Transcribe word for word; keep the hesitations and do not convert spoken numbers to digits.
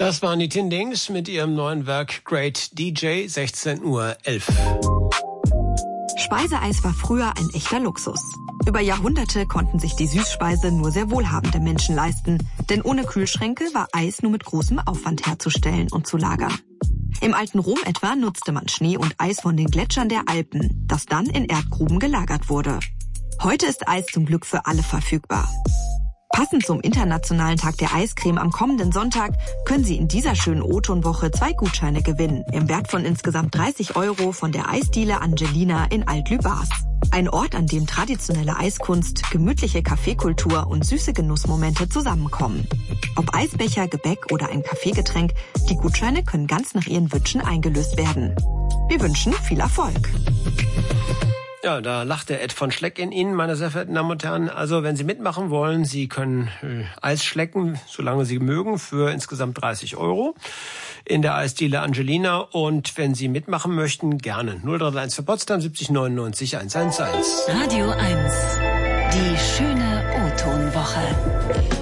Das waren die Tin Dings mit ihrem neuen Werk Great D J, sechzehn Uhr elf. Speiseeis war früher ein echter Luxus. Über Jahrhunderte konnten sich die Süßspeise nur sehr wohlhabende Menschen leisten, denn ohne Kühlschränke war Eis nur mit großem Aufwand herzustellen und zu lagern. Im alten Rom etwa nutzte man Schnee und Eis von den Gletschern der Alpen, das dann in Erdgruben gelagert wurde. Heute ist Eis zum Glück für alle verfügbar. Passend zum Internationalen Tag der Eiscreme am kommenden Sonntag können Sie in dieser schönen O-Ton-Woche zwei Gutscheine gewinnen, im Wert von insgesamt dreißig Euro von der Eisdiele Angelina in Alt-Lübars. Ein Ort, an dem traditionelle Eiskunst, gemütliche Kaffeekultur und süße Genussmomente zusammenkommen. Ob Eisbecher, Gebäck oder ein Kaffeegetränk, die Gutscheine können ganz nach Ihren Wünschen eingelöst werden. Wir wünschen viel Erfolg. Ja, da lacht der Ed von Schleck in Ihnen, meine sehr verehrten Damen und Herren. Also, wenn Sie mitmachen wollen, Sie können äh, Eis schlecken, solange Sie mögen, für insgesamt dreißig Euro in der Eisdiele Angelina. Und wenn Sie mitmachen möchten, gerne. null drei eins für Potsdam, siebzig neunundneunzig eins eins eins. Radio eins. Die schöne O-Ton-Woche.